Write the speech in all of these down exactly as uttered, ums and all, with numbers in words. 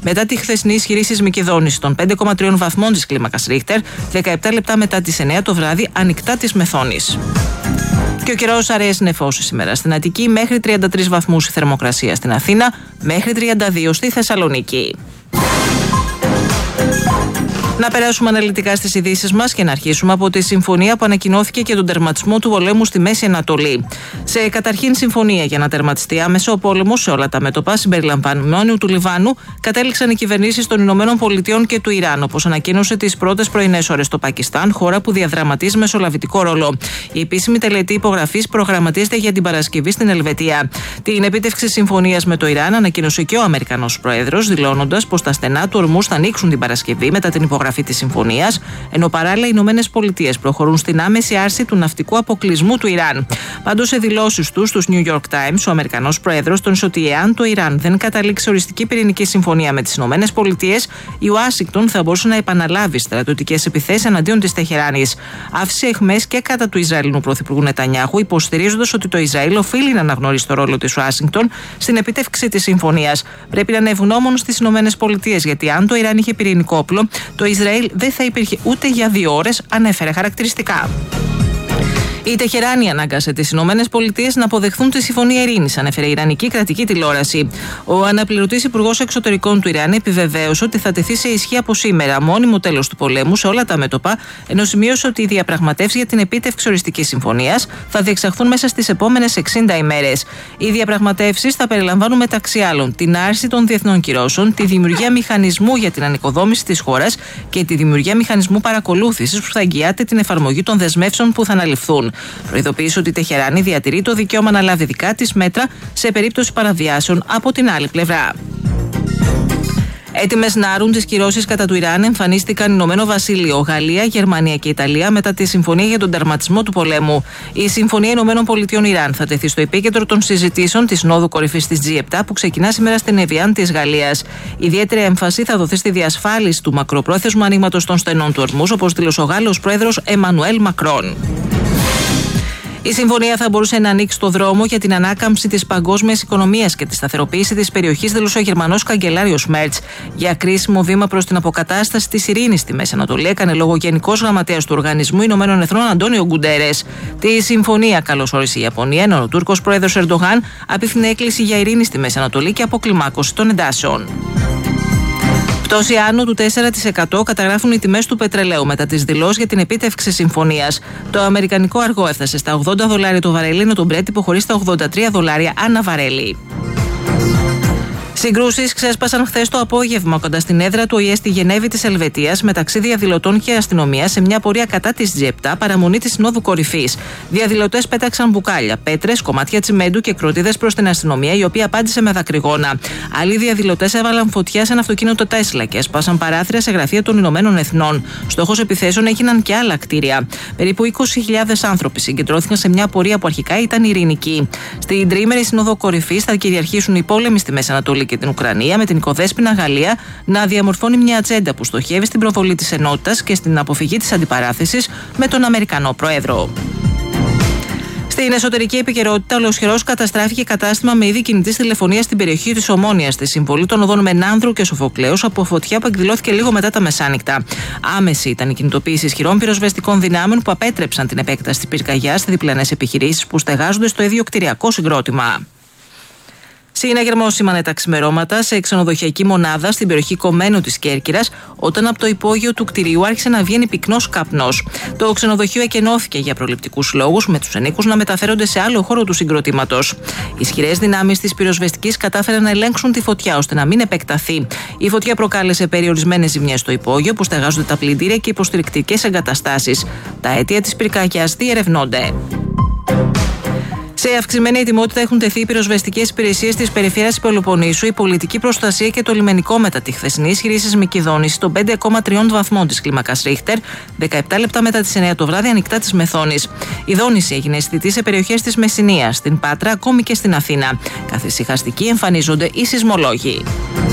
μετά τη χθεσινή ισχυρή σεισμική δόνηση των πέντε κόμμα τρία βαθμών της κλίμακας Ρίχτερ, δεκαεπτά λεπτά μετά τις εννιά το βράδυ, ανοιχτά της Μεθόνης. Και ο καιρός αραιές νεφώσεις σήμερα στην Αττική, μέχρι τριάντα τρεις βαθμούς η θερμοκρασία στην Αθήνα, μέχρι τριάντα δύο στη Θεσσαλονίκη. Να περάσουμε αναλυτικά στις ειδήσεις μας και να αρχίσουμε από τη συμφωνία που ανακοινώθηκε και τον τερματισμό του πολέμου στη Μέση Ανατολή. Σε καταρχήν συμφωνία για να τερματιστεί άμεσα ο πόλεμος σε όλα τα μέτωπα συμπεριλαμβανομένου του Λιβάνου, κατέληξαν οι κυβερνήσεις των Ηνωμένων Πολιτειών και του Ιράν, όπως ανακοίνωσε τις πρώτες πρωινές ώρες το Πακιστάν, χώρα που διαδραματίζει μεσολαβητικό ρόλο. Η επίσημη τελετή υπογραφής προγραμματίζεται για την Παρασκευή στην Ελβετία. Την επίτευξη συμφωνίας με το Ιράν ανακοίνωσε και ο Αμερικανός Πρόεδρος, δηλώνοντας πως τα στενά του ορμούς θα ανοίξουν την Παρασκευή μετά την υπογραφή της συμφωνίας, ενώ παράλληλα οι Ηνωμένες Πολιτείες προχωρούν στην άμεση άρση του ναυτικού αποκλεισμού του Ιράν. Πάντως, σε δηλώσεις του στους New York Times, ο Αμερικανός Πρόεδρος τόνισε ότι εάν το Ιράν δεν καταλήξει οριστική πυρηνική συμφωνία με τις Ηνωμένες Πολιτείες, η Ουάσιγκτον θα μπορούσε να επαναλάβει στρατιωτικές επιθέσεις εναντίον της Τεχεράνης. Άφησε αιχμές και κατά του Ισραηλινού Πρωθυπουργού Νετανιάχου, υποστηρίζοντας ότι το Ισραήλ οφείλει να αναγνωρίσει το ρόλο της Ουάσιγκτον στην επίτευξη της συμφωνίας. Πρέπει να είναι ευγνώμων στις Ηνωμένες Πολιτείες, γιατί αν το Ιράν είχε πυρηνικό όπλο, το Ισραήλ δεν θα υπήρχε ούτε για δύο ώρες, ανέφερε χαρακτηριστικά. Η Τεχεράνη ανάγκασε τις Ηνωμένες Πολιτείες να αποδεχθούν τη συμφωνία ειρήνης, ανέφερε η Ιρανική κρατική τηλεόραση. Ο αναπληρωτής υπουργός εξωτερικών του Ιράν επιβεβαίωσε ότι θα τεθεί σε ισχύ από σήμερα μόνιμο τέλος του πολέμου σε όλα τα μέτωπα, ενώ σημείωσε ότι οι διαπραγματεύσεις για την επίτευξη οριστικής συμφωνίας θα διεξαχθούν μέσα στις επόμενες εξήντα ημέρες. Οι διαπραγματεύσεις θα περιλαμβάνουν μεταξύ άλλων την άρση των διεθνών κυρώσεων, τη δημιουργία μηχανισμού για την ανοικοδόμηση της χώρας και τη δημιουργία μηχανισμού παρακολούθησης που θα εγγυάται την εφαρμογή των δεσμεύσεων που θα αναλυφθούν. Προειδοποίησε ότι η Τεχεράνη διατηρεί το δικαίωμα να λάβει δικά της μέτρα σε περίπτωση παραβιάσεων από την άλλη πλευρά. Έτοιμες να άρουν τις κυρώσεις κατά του Ιράν εμφανίστηκαν Ηνωμένο Βασίλειο, Γαλλία, Γερμανία και Ιταλία μετά τη συμφωνία για τον τερματισμό του πολέμου. Η Συμφωνία Ηνωμένων Πολιτειών Ιράν θα τεθεί στο επίκεντρο των συζητήσεων της Συνόδου Κορυφής της τζι επτά που ξεκινά σήμερα στην Εβιάν της Γαλλίας. Ιδιαίτερη έμφαση θα δοθεί στη διασφάλιση του μακροπρόθεσμου ανοίγματος των στενών του ορμούς, όπως δήλωσε ο Γάλλος Πρόεδρος Εμμανουέλ Μακρόν. Η συμφωνία θα μπορούσε να ανοίξει το δρόμο για την ανάκαμψη της παγκόσμιας οικονομίας και τη σταθεροποίηση της περιοχής, δήλωσε ο Γερμανός καγκελάριος Μέρτς. Για κρίσιμο βήμα προς την αποκατάσταση της ειρήνης στη Μέση Ανατολή έκανε λόγο ο Γενικός Γραμματέας του Οργανισμού Ηνωμένων Εθνών Αντώνιο Γκουντέρες. Τη συμφωνία καλωσόρισε η Ιαπωνία, ενώ ο Τούρκος Πρόεδρος Ερντογάν απίφθινε έκκληση για ειρήνη στη Μέση Ανατολή και αποκλιμάκωση των εντάσεων. Πτώση άνω του τέσσερα τοις εκατό καταγράφουν οι τιμές του πετρελαίου μετά τις δηλώσεις για την επίτευξη συμφωνίας. Το αμερικανικό αργό έφτασε στα ογδόντα δολάρια το βαρέλι, ενώ το Brent υποχωρεί στα ογδόντα τρία δολάρια ανά βαρέλι. Συγκρούσεις ξέσπασαν χθες το απόγευμα κοντά στην έδρα του Ο Ε Ε στη Γενέβη της Ελβετίας μεταξύ διαδηλωτών και αστυνομίας σε μια πορεία κατά της τζι επτά παραμονή της Συνόδου Κορυφής. Διαδηλωτές πέταξαν μπουκάλια, πέτρες, κομμάτια τσιμέντου και κροτίδες προς την αστυνομία, η οποία απάντησε με δακρυγόνα. Άλλοι διαδηλωτές έβαλαν φωτιά σε ένα αυτοκίνητο Τέσλα και έσπασαν παράθυρα σε γραφεία των Ηνωμένων Εθνών. Στόχος επιθέσεων έγιναν και άλλα κτίρια. Περίπου είκοσι χιλιάδες άνθρωποι συγκεντρώθηκαν σε μια πορεία που αρχικά ήταν ειρηνική. Στην τριήμερη Σύνοδο Κορυφής θα κυριαρχήσουν οι πόλεμοι στη Μέση Ανατολή και την Ουκρανία, με την οικοδέσποινα Γαλλία να διαμορφώνει μια ατζέντα που στοχεύει στην προβολή της ενότητας και στην αποφυγή της αντιπαράθεσης με τον Αμερικανό Πρόεδρο. Στην εσωτερική επικαιρότητα, ολοσχερός καταστράφηκε κατάστημα με είδη κινητής τηλεφωνίας στην περιοχή της Ομόνοιας, στη συμβολή των οδών Μενάνδρου και Σοφοκλέους, από φωτιά που εκδηλώθηκε λίγο μετά τα μεσάνυχτα. Άμεση ήταν η κινητοποίηση ισχυρών πυροσβεστικών δυνάμεων που απέτρεψαν την επέκταση της πυρκαγιάς σε διπλανές επιχειρήσεις που στεγάζονται στο ίδιο κτηριακό συγκρότημα. Συναγερμό σήμανε τα ξημερώματα σε ξενοδοχειακή μονάδα στην περιοχή Κομμένου της Κέρκυρας, όταν από το υπόγειο του κτηρίου άρχισε να βγαίνει πυκνός καπνός. Το ξενοδοχείο εκενώθηκε για προληπτικούς λόγους, με τους ενίκους να μεταφέρονται σε άλλο χώρο του συγκροτήματος. Ισχυρές δυνάμεις της πυροσβεστικής κατάφεραν να ελέγξουν τη φωτιά ώστε να μην επεκταθεί. Η φωτιά προκάλεσε περιορισμένες ζημιές στο υπόγειο που στεγάζονται τα πλυντήρια και υποστηρικτικές εγκαταστάσεις. Τα αίτια της πυρκαγιάς διερευνώνται. Σε αυξημένη ετοιμότητα έχουν τεθεί οι πυροσβεστικές υπηρεσίες της περιφέρειας Πελοποννήσου, η πολιτική προστασία και το λιμενικό μετά τη χθεσινή ισχυρή σεισμική δόνηση των πέντε κόμμα τρία βαθμών της κλίμακας Ρίχτερ, δεκαεπτά λεπτά μετά τις εννιά το βράδυ, ανοιχτά της Μεθόνης. Η δόνηση έγινε αισθητή σε περιοχές της Μεσσηνίας, στην Πάτρα, ακόμη και στην Αθήνα. Καθησυχαστικοί εμφανίζονται οι σεισμολόγοι.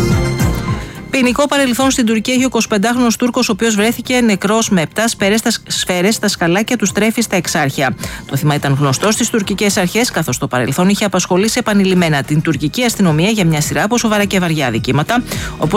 Ποινικό παρελθόν στην Τουρκία έχει ο εικοσιπεντάχρονος Τούρκος, ο οποίος βρέθηκε νεκρός με επτά σφαίρες στα σκαλάκια του στρέφη στα Εξάρχεια. Το θύμα ήταν γνωστό στις τουρκικές αρχές, καθώς στο παρελθόν είχε απασχολήσει επανειλημμένα την τουρκική αστυνομία για μια σειρά από σοβαρά και βαριά αδικήματα,